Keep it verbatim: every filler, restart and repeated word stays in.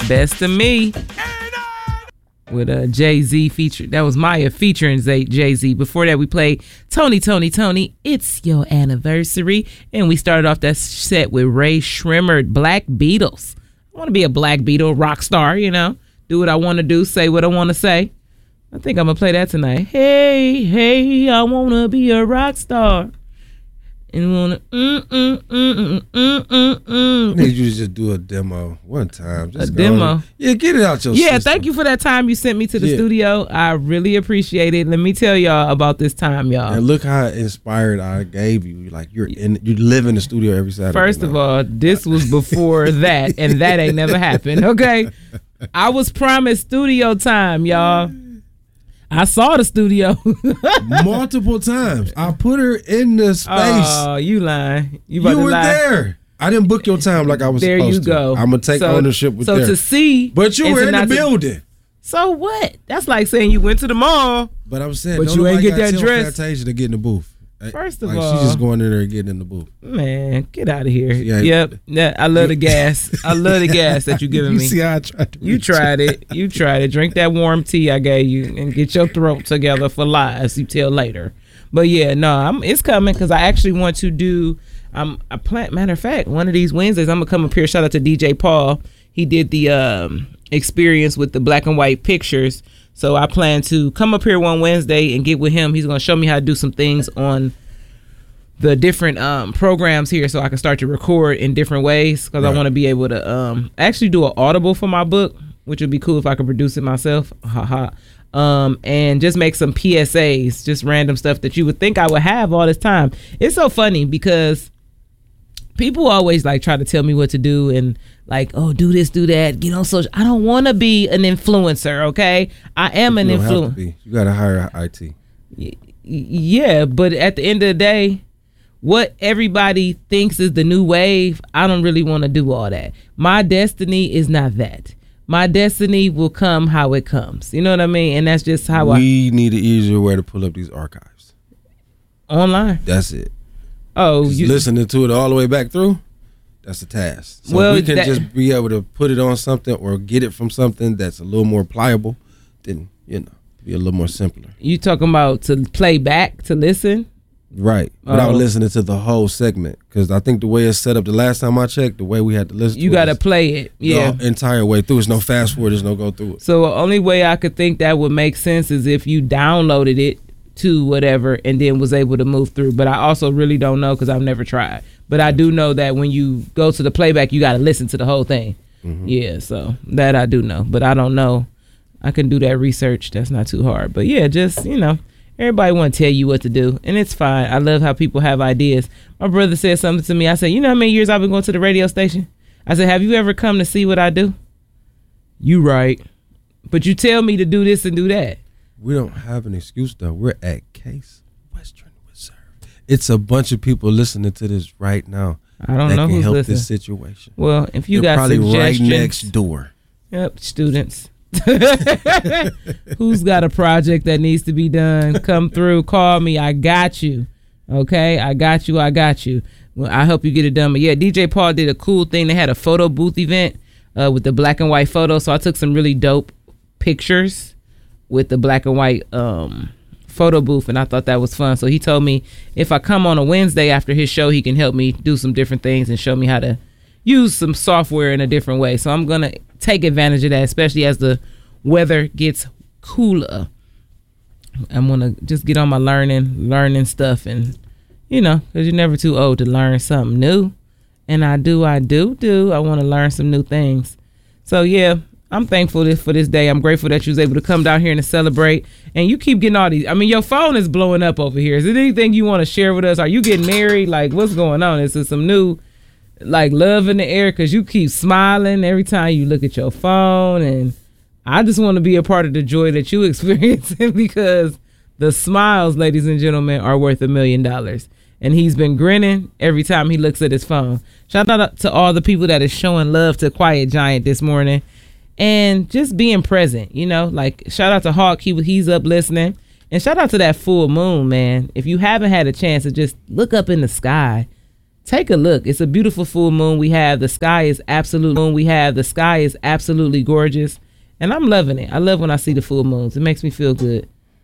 Best of Me with a Jay-Z feature. That was Maya featuring Jay-Z. Before that, we played Tony, Tony, Tony, It's Your Anniversary. And we started off that set with Ray Shrimmer, Black Beatles. I want to be a Black Beatle rock star, you know. Do what I want to do, say what I want to say. I think I'm going to play that tonight. Hey, hey, I want to be a rock star. And wanna mm mm mm mm mm mm mm. Need you to just do a demo one time. Just a demo. On. Yeah, get it out your Yeah, system. thank you for that time you sent me to the yeah. studio. I really appreciate it. Let me tell y'all about this time, y'all. And look how inspired I gave you. Like you're in, you live in the studio every Saturday. First now. of all, this was before that, and that ain't never happened. Okay, I was promised studio time, y'all. I saw the studio multiple times. I put her in the space. Oh, you lying. You, about you to were lie. there. I didn't book your time like I was there supposed to. There you go. I'm going to take so, ownership with so there. So to see. But you were in the building. To, so what? That's like saying you went to the mall. But I was saying, but you ain't get that dress. Fantasia to get in the booth. First of like all, she's just going in there and getting in the booth. Man, get out of here. Yeah, yep. Yeah, I love the gas. I love the gas that you giving you me. You see how I tried to You tried it. You tried it. Drink that warm tea I gave you and get your throat together for lies you tell later. But yeah, no, I'm, it's coming because I actually want to do, um, I plan, matter of fact, one of these Wednesdays, I'm going to come up here. Shout out to D J Paul. He did the um, experience with the black and white pictures. So I plan to come up here one Wednesday and get with him. He's going to show me how to do some things on the different um, programs here so I can start to record in different ways because right. I want to be able to um, actually do an Audible for my book, which would be cool if I could produce it myself. Haha. Um, and just make some P S As, just random stuff that you would think I would have all this time. It's so funny because people always like try to tell me what to do and like, oh, do this, do that, get on social. I don't want to be an influencer, okay? I am an influencer. You got to hire I T. Yeah, but at the end of the day, what everybody thinks is the new wave, I don't really want to do all that. My destiny is not that. My destiny will come how it comes. You know what I mean? And that's just how we I... We need an easier way to pull up these archives. Online? That's it. Oh, just you... listening to it all the way back through, that's a task. So well, we can that... just be able to put it on something or get it from something that's a little more pliable, then, you know, be a little more simpler. You talking about to play back, to listen? Right, without oh. listening to the whole segment, because I think the way it's set up, the last time I checked, the way we had to listen, you to got to it play it, yeah, the entire way through. There's no fast forward, there's no go through it. So the only way I could think that would make sense is if you downloaded it to whatever and then was able to move through. But I also really don't know because I've never tried. But I do know that when you go to the playback, you got to listen to the whole thing. Mm-hmm. Yeah, so that I do know, but I don't know. I can do that research. That's not too hard. But yeah, just you know. Everybody want to tell you what to do, and it's fine. I love how people have ideas. My brother said something to me. I said, you know how many years I've been going to the radio station? I said, have you ever come to see what I do? You right. But you tell me to do this and do that. We don't have an excuse, though. We're at Case Western Reserve. It's a bunch of people listening to this right now. I don't that know can who's help listening. this situation. Well, if you They're got probably suggestions. right next door. Yep, students. Who's got a project that needs to be done? Come through, call me. I got you. Okay, I got you. I got you. Well, I help you get it done. But yeah, D J Paul did a cool thing. They had a photo booth event uh, with the black and white photo. So I took some really dope pictures with the black and white um, photo booth, and I thought that was fun. So he told me if I come on a Wednesday after his show, he can help me do some different things and show me how to use some software in a different way. So I'm gonna take advantage of that, especially as the weather gets cooler. I'm gonna just get on my learning, learning stuff, and you know, because you're never too old to learn something new. And I do, I do, do. I want to learn some new things. So yeah, I'm thankful for this day. I'm grateful that you was able to come down here and to celebrate. And you keep getting all these. I mean, your phone is blowing up over here. Is there anything you want to share with us? Are you getting married? Like, what's going on? Is there some new, like, love in the air? Because you keep smiling every time you look at your phone. And I just want to be a part of the joy that you experiencing, because the smiles, ladies and gentlemen, are worth a million dollars. And he's been grinning every time he looks at his phone. Shout out to all the people that is showing love to Quiet Giant this morning and just being present, you know, like shout out to Hawk. He he's up listening, and shout out to that full moon, man. If you haven't had a chance to just look up in the sky take a look. It's a beautiful full moon. We have the sky is absolutely we have the sky is absolutely gorgeous, and I'm loving it. I love when I see the full moons. It makes me feel good.